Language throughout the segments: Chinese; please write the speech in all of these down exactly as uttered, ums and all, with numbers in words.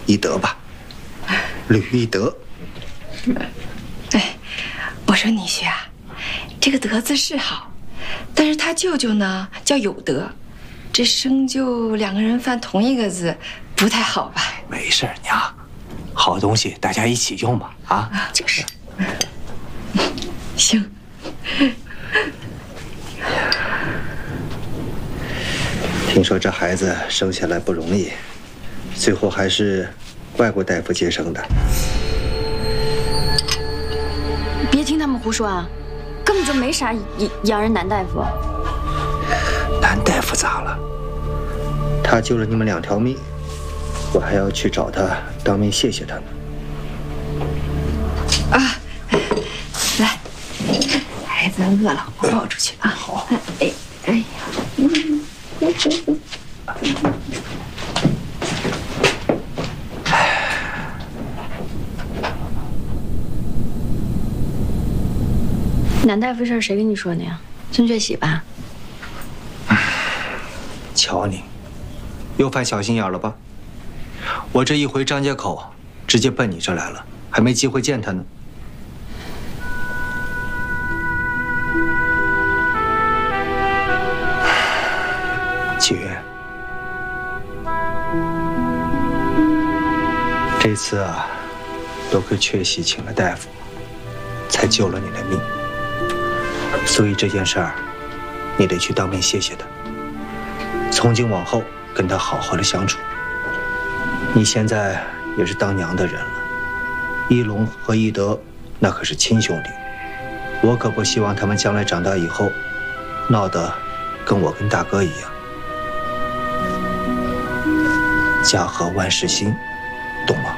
一德吧，吕一德。 哎，我说女婿啊，这个德字是好，但是他舅舅呢叫有德，这生就两个人犯同一个字，不太好吧？ 没事，娘，好东西大家一起用嘛，啊， 就是。行。 听说这孩子生下来不容易，最后还是外国大夫接生的。 别听他们胡说啊，根本就没啥洋人男大夫。 男大夫咋了？ 他救了你们两条命，我还要去找他当面谢谢他呢。 啊，来，孩子饿了，我抱出去啊。 好。 哎，哎呀，嗯。 男大夫事儿谁跟你说的呀？孙觉喜吧？ 瞧你，又犯小心眼了吧？我这一回张家口，直接奔你这来了，还没机会见他呢。启云，这次啊，多亏阙喜请了大夫，才救了你的命。所以这件事儿，你得去当面谢谢他。从今往后，跟他好好的相处。你现在也是当娘的人了，一龙和一德那可是亲兄弟，我可不希望他们将来长大以后，闹得跟我跟大哥一样。家和万事兴，懂吗？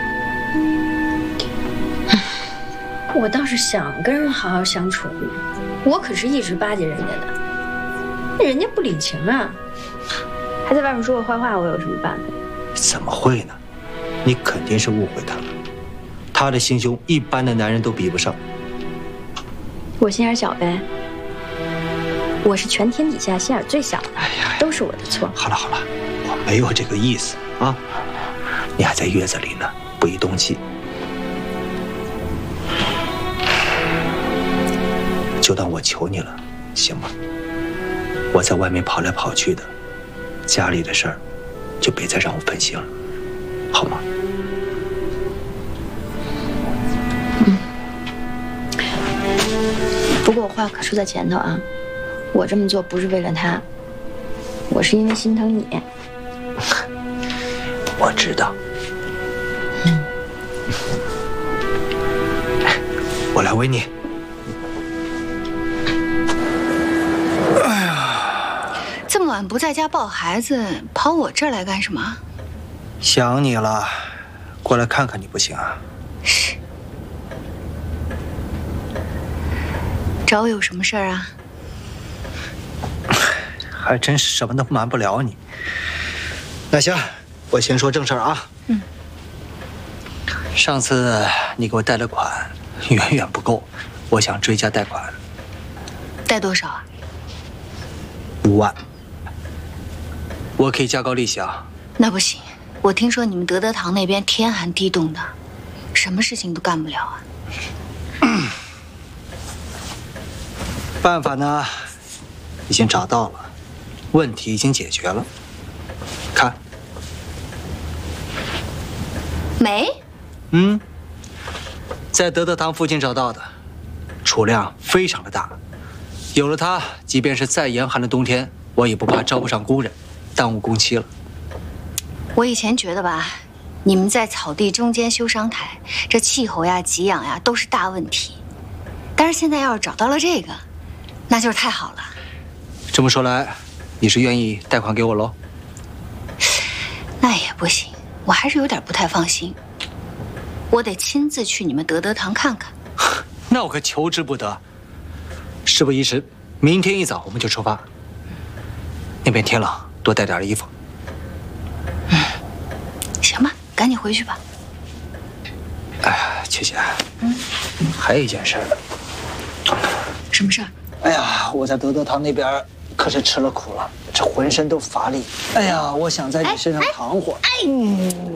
我倒是想跟人好好相处，我可是一直巴结人家的，人家不领情啊，还在外面说我坏话，我有什么办法？ 怎么会呢？你肯定是误会他了，他的心胸一般的男人都比不上。 我心眼小呗，我是全天底下心眼最小的，哎呀，都是我的错。 好了好了，我没有这个意思啊，你还在月子里呢，不宜动气。就当我求你了，行吗？我在外面跑来跑去的，家里的事儿就别再让我分心了，好吗？ 嗯。不过我话可说在前头啊，我这么做不是为了他，我是因为心疼你。 我知道。 嗯。 我来喂你。 这么晚不在家抱孩子，跑我这儿来干什么？ 想你了，过来看看你不行啊？ 是。找我有什么事儿啊？ 还真是什么都瞒不了你。那行，我先说正事儿啊。 嗯。 上次你给我贷的款远远不够，我想追加贷款。 贷多少啊？ 五万。我可以加高利息啊。 那不行，我听说你们德德堂那边天寒地冻的，什么事情都干不了啊。 嗯、办法呢，已经找到了，问题已经解决了。看， 煤？ 嗯，在德德堂附近找到的，储量非常的大。有了它，即便是再严寒的冬天，我也不怕招不上工人，耽误工期了。 我以前觉得吧，你们在草地中间修商台，这气候呀、给养呀都是大问题。但是现在要是找到了这个，那就是太好了。 这么说来，你是愿意贷款给我喽？ 那也不行，我还是有点不太放心。我得亲自去你们德德堂看看。 那我可求之不得。事不宜迟，明天一早我们就出发。那边天冷，多带点衣服。 嗯，行吧，赶紧回去吧。 哎呀，琪姐，嗯，还有一件事。 什么事儿？ 哎呀，我在德德堂那边可是吃了苦了，这浑身都乏力。哎呀，我想在你身上躺会儿。哎。哎